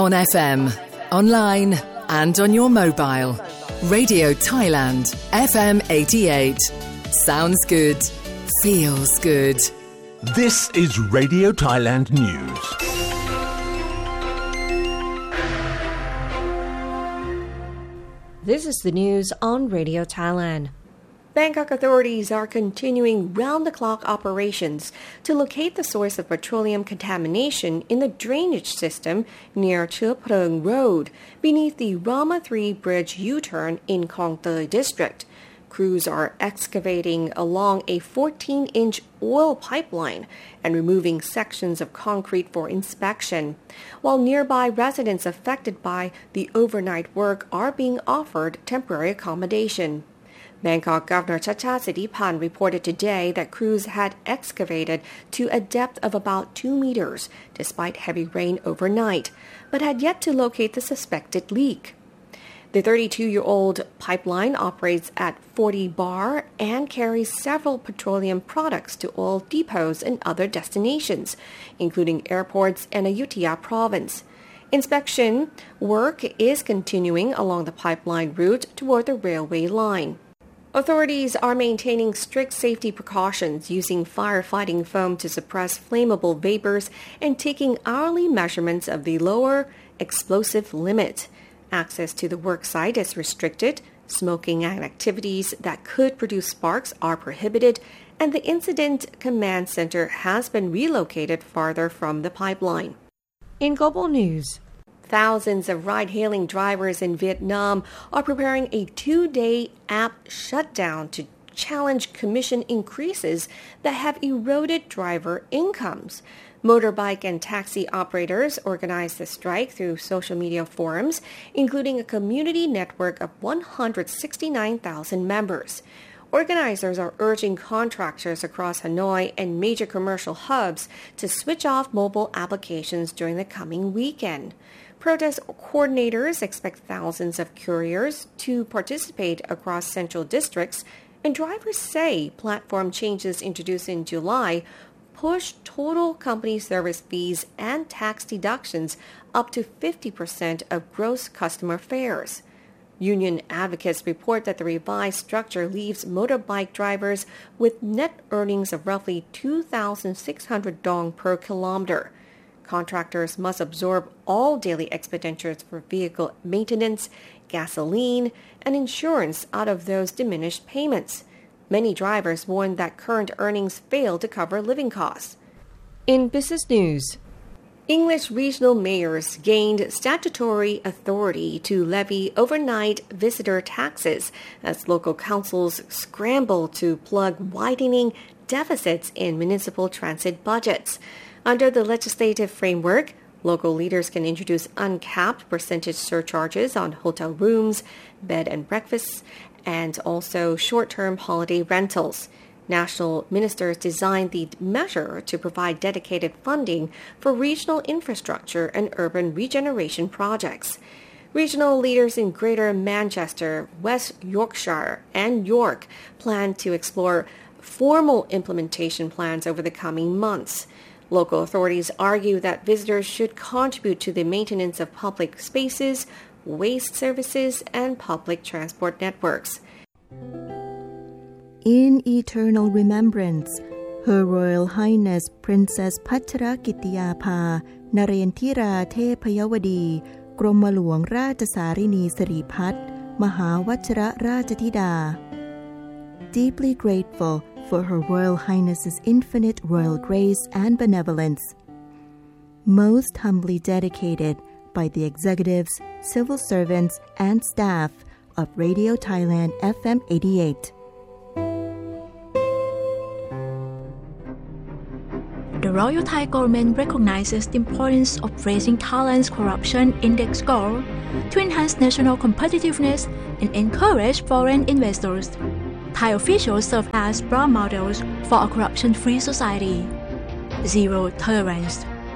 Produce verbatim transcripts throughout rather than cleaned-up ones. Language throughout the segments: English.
On F M, online and on your mobile. Radio Thailand, F M eighty-eight. Sounds good. Feels good. This is Radio Thailand News. This is the news on Radio Thailand. Bangkok authorities are continuing round-the-clock operations to locate the source of petroleum contamination in the drainage system near Chua Prang Road beneath the Rama three Bridge U-turn in Kong Tei district. Crews are excavating along a fourteen-inch oil pipeline and removing sections of concrete for inspection, while nearby residents affected by the overnight work are being offered temporary accommodation. Bangkok Governor Chachad Sittipan reported today that crews had excavated to a depth of about two meters despite heavy rain overnight, but had yet to locate the suspected leak. The thirty-two-year-old pipeline operates at forty bar and carries several petroleum products to oil depots and other destinations, including airports and Ayutthaya province. Inspection work is continuing along the pipeline route toward the railway line. Authorities are maintaining strict safety precautions using firefighting foam to suppress flammable vapors and taking hourly measurements of the lower explosive limit. Access to the work site is restricted, smoking and activities that could produce sparks are prohibited, and the incident command center has been relocated farther from the pipeline. In global news, thousands of ride-hailing drivers in Vietnam are preparing a two-day app shutdown to challenge commission increases that have eroded driver incomes. Motorbike and taxi operators organized the strike through social media forums, including a community network of one hundred sixty-nine thousand members. Organizers are urging contractors across Hanoi and major commercial hubs to switch off mobile applications during the coming weekend. Protest coordinators expect thousands of couriers to participate across central districts, and drivers say platform changes introduced in July push total company service fees and tax deductions up to fifty percent of gross customer fares. Union advocates report that the revised structure leaves motorbike drivers with net earnings of roughly two thousand six hundred dong per kilometer. Contractors must absorb all daily expenditures for vehicle maintenance, gasoline, and insurance out of those diminished payments. Many drivers warn that current earnings fail to cover living costs. In business news, English regional mayors gained statutory authority to levy overnight visitor taxes as local councils scramble to plug widening deficits in municipal transit budgets. Under the legislative framework, local leaders can introduce uncapped percentage surcharges on hotel rooms, bed and breakfasts, and also short-term holiday rentals. National ministers designed the measure to provide dedicated funding for regional infrastructure and urban regeneration projects. Regional leaders in Greater Manchester, West Yorkshire, and York plan to explore formal implementation plans over the coming months. Local authorities argue that visitors should contribute to the maintenance of public spaces, waste services, and public transport networks. In eternal remembrance, Her Royal Highness Princess Pacharakitiyapha Narendra Thepayawadi กรมหลวงราชสารินีสิริพัฒน์มหาวชิรราชธิดา Deeply grateful for Her Royal Highness's infinite royal grace and benevolence. Most humbly dedicated by the executives, civil servants, and staff of Radio Thailand F M eighty-eight. The Royal Thai government recognizes the importance of raising Thailand's corruption index score to enhance national competitiveness and encourage foreign investors. Thai officials serve as role models for a corruption-free society. Zero tolerance.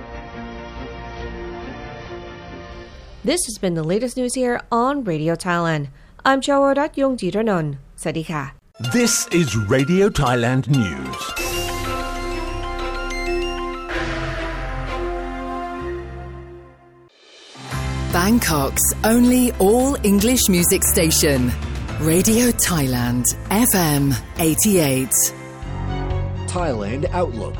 This has been the latest news here on Radio Thailand. I'm Chawarat Yongjitranon. Sadika. This is Radio Thailand News. Bangkok's only all-English music station, Radio Thailand, F M eighty-eight. Thailand Outlook.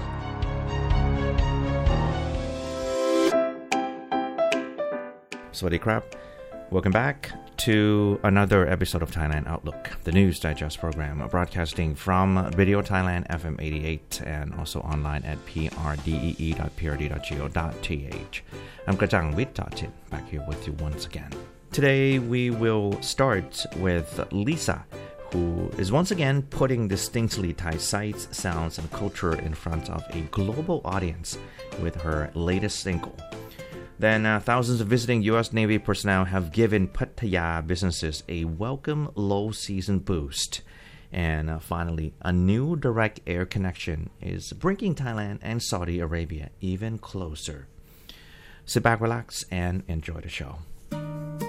Sawasdee krab. Welcome back to another episode of Thailand Outlook, the news digest program, broadcasting from Radio Thailand F M eighty-eight and also online at p r d e e dot p r d dot go dot t h. I'm Krajang Vittachin, back here with you once again. Today we will start with Lisa, who is once again putting distinctly Thai sights, sounds, and culture in front of a global audience with her latest single. Then uh, thousands of visiting U S Navy personnel have given Pattaya businesses a welcome low season boost. And uh, finally, a new direct air connection is bringing Thailand and Saudi Arabia even closer. Sit back, relax, and enjoy the show.